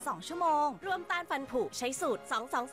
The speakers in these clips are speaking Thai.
2 ชั่วโมงรวมต้านฟันผุใช้สูตร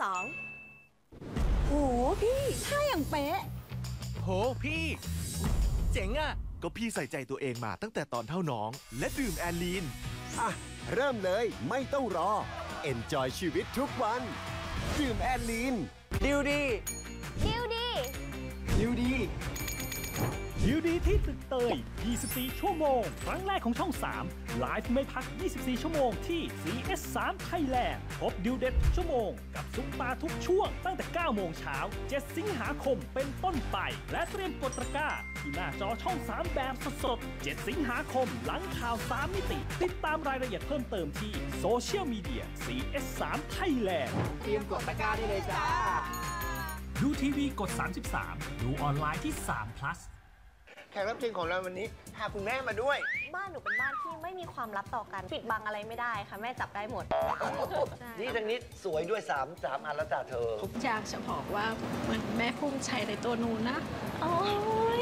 222 โหพี่ท่าอย่างเป๊ะโหพี่เจ๋งอ่ะก็พี่ใส่ใจตัวเองมาตั้งแต่ตอนเท่าน้องและดื่มแอลลีนอ่ะเริ่มเลยไม่ต้องรอ Enjoy ชีวิตทุกวันดื่มแอลลีนดิวดีดิวดีดิวดีดิวดีที่ตึกเตย 24 ชั่วโมง ครั้งแรกของช่อง 3 ไลฟ์ไม่พัก 24 ชั่วโมงที่ CS3 Thailand พบดิวเด็ดชั่วโมงกับซุปตาทุกช่วงตั้งแต่ 9 โมงเช้า 7 สิงหาคมเป็นต้นไป และเตรียมกดตะกร้าที่หน้าจอช่อง 3 แบบสดๆ 7 สิงหาคมหลังข่าว 3 มิติ ติดตามรายละเอียดเพิ่มเติมที่โซเชียลมีเดีย CS3 Thailand เตรียมกดตะกร้าได้เลยจ้าดูทีวีกด 33 ดูออนไลน์ที่3 plus แขกรับเชิญของเราวันนี้พาคุณแม่มาด้วยบ้านหนูเป็นบ้านที่ไม่มีความลับต่อกันปิดบังอะไรไม่ได้ค่ะแม่จับได้หมดนี่ทางนี้สวยด้วย3อันแล้วจ้ะเธออยากจะบอกว่าเหมือนแม่ภูมิใจในตัวหนูนะโอ้ย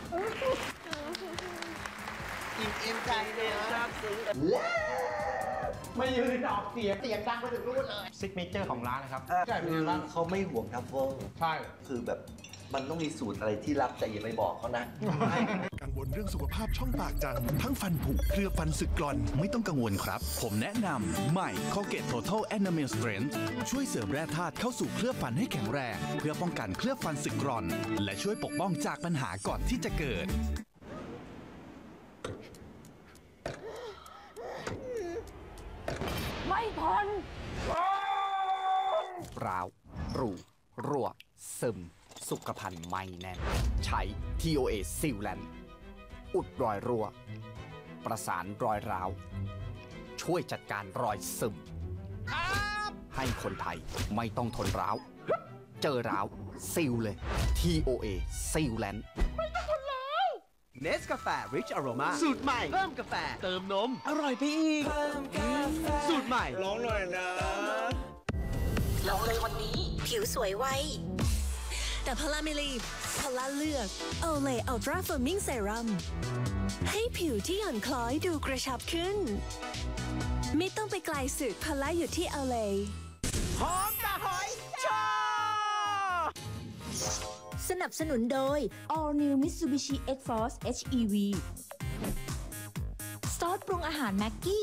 อิ่มเอ็มใจเลยนะซึ้งไม่ยืนออกเสียงดังไปถึงรุ่นเลยซิกเนเจอร์ของร้านนะครับใช่เป็นไงบ้างเขาไม่ห่วงทัฟเฟิลใช่คือแบบมันต้องมีสูตรอะไรที่ลับแต่อย่าไปบอกเขานะกังวลเรื่องสุขภาพช่องปากจังทั้งฟันผุเคลือบฟันสึกกร่อนไม่ต้องกังวลครับผมแนะนำใหม่ Colgate Total Enamel Strength ช่วยเสริมแร่ธาตุเข้าสู่เคลือบฟันให้แข็งแรงเพื่อป้องกันเคลือบฟันสึกกร่อนและช่วยปกป้องจากปัญหาก่อนที่จะเกิดไม่ทนร้าวรูรั่วซึมสุขภัณฑ์ไม่แน่นใช้ TOA ซีลแลนด์อุดรอยรั่วประสานรอยร้าวช่วยจัดการรอยซึมให้คนไทยไม่ต้องทนร้าวเจอร้าวซีลเลย TOA ซีลแลนด์ไม่ต้องทนแล้วเนสกาแฟ Rich Aroma สูตรใหม่เพิ่มกาแฟเติมนมอร่อยไปอีกสูตรใหม่ร้องหน่อยนะลองเลยวันนี้ผิวสวยไวแต่พลาไม่รีบพลาเลือกโอเลอัลตราเฟิร์มมิ่งเซรั่มให้ผิวที่หย่อนคล้อยดูกระชับขึ้นไม่ต้องไปไกลสุดพลาอยู่ที่โอเลหอมตาหอยชอสนับสนุนโดย All New Mitsubishi X-Force HEV ซอสปรุงอาหารแม็กกี้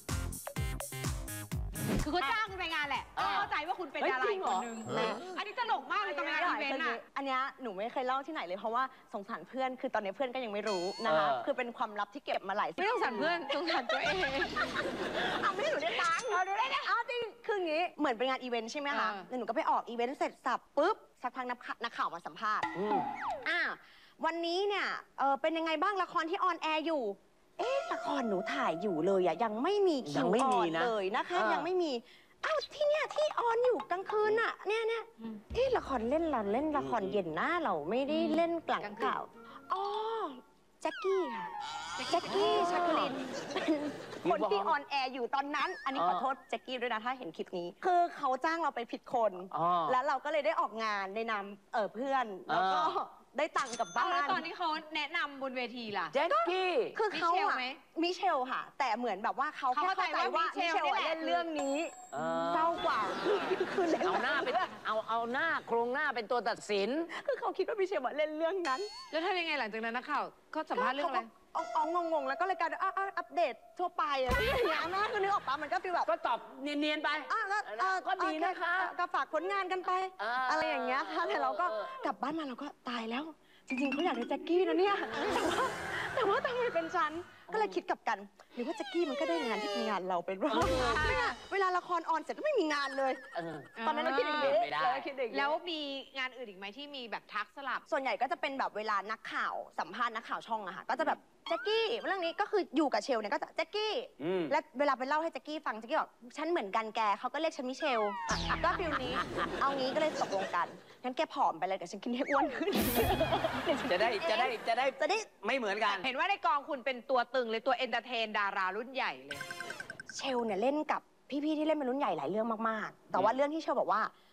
คือเขาจ้างคุณไปงานแหละเข้าใจว่าคุณเป็นดาราคนนึงอันนี้ตลกมากเลยตอนงานอีเวนต์อ่ะอันนี้หนูไม่เคยเล่าที่ไหนเลยเพราะว่าสงสารเพื่อนคือตอนนี้เพื่อนก็ยังไม่รู้นะคะคือเป็นความลับที่เก็บมาหลายไม่ต้องสงสารเพื่อนสงสารตัวเองไม่หนูได้ตังค์หนูได้จริงคืออย่างนี้เหมือนเป็นงานอีเวนต์ใช่ไหมคะแล้วหนูก็ไปออกอีเวนต์เสร็จสับปุ๊บสักพักนักข่าวมาสัมภาษณ์วันนี้เนี่ยเป็นยังไงบ้างละครที่ออนแอร์อยู่ละครหนูถ่ายอยู่เลยอ่ะยังไม่มีคิวออนเลยนะคะยังไม่มีที่เนี่ยที่ออนอยู่กลางคืนอ่ะเนี่ยละครเล่นละครเย็นหน้าเราไม่ได้เล่นกลางข่าวแจ็คกี้ค่ะแจ็คกี้ชักลินคนที่ออนแอร์อยู่ตอนนั้นอันนี้ขอโทษแจ็คกี้ด้วยนะถ้าเห็นคลิปนี้คือเขาจ้างเราไปผิดคนแล้วเราก็เลยได้ออกงานในนามเพื่อนแล้วก็ได้ตังค์กับบ้านแล้วตอนที่เขาแนะนำบนเวทีล่ะแจ็คกี้คือเขาอะมิเชลค่ะแต่เหมือนแบบว่าเขาแค่เข้าใจว่ามิเชลเล่นเรื่องนี้เศร้ากว่าคือเอาหน้าเป็นเอาหน้าโครงหน้าเป็นตัวตัดสินคือเขาคิดว่ามิเชลเล่นเรื่องนั้นแล้วทำยังไงหลังจากนั้นนักข่าวก็สัมภาษณ์เรื่องอะไรงงแล้วก็เลยกลายเป็นอัปเดตทั่วไปอะไรอย่างเงี้ยนะคือนึกออกปะมันก็ฟีลแบบก็ตอบเนียนๆไปก็ดีนะคะก็ฝากผลงานกันไปอะไรอย่างเงี้ยค่ะแต่เราก็กลับบ้านมาเราก็ตายแล้วจริงๆเขาอยากได้แจ็คกี้นะเนี่ยแต่ว่าทำไมเป็นฉันก็เลยคิดกลับกันหรือว่าแจ็คกี้มันก็ได้งานที่เป็นงานเราไปรอบเวลาละครออนเสร็จก็ไม่มีงานเลยตอนนั้นเราคิดอย่างนี้แล้วมีงานอื่นอีกไหมที่มีแบบทักสลับส่วนใหญ่ก็จะเป็นแบบเวลานักข่าวสัมภาษณ์นักข่าวช่องอะค่ะก็จะแบบแจ็คกี้เรื่องนี้ก็คืออยู่กับเชลเนี่ยก็จะแจ็คกี้และเวลาไปเล่าให้แจ็คกี้ฟังแจ็คกี้บอกฉันเหมือนกันแกเขาก็เรียกฉันมิเชลก็ฟิลนี้เอางี้ก็เลยตกลงกันงั้นแกผอมไปเลยเดี๋ยวฉันกินให้อ้วนขึ้นจะได้ไม่เหมือนกันเห็นว่าในกองคุณเป็นตัวตึงเลยตัวเอนเตอร์เทนดารารุ่นใหญ่เลยเชลเนี่ยเล่นกับพี่ๆที่เล่นเป็นรุ่นใหญ่หลายเรื่องมากๆแต่ว่าเรื่องที่เชลบอกว่า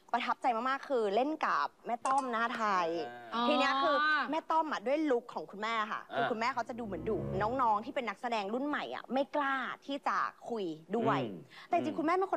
ประทับใจมากๆคือเล่นกับแม่ต้อมนะคะไทย ทีเนี้ยคือแม่ต้อมด้วยลุคของคุณแม่ค่ะคือคุณแม่เขาจะดูเหมือนดุน้องๆที่เป็นนักแสดงรุ่นใหม่ไม่กล้าที่จะคุยด้วยแต่จริงๆคุณแม่เป็นคน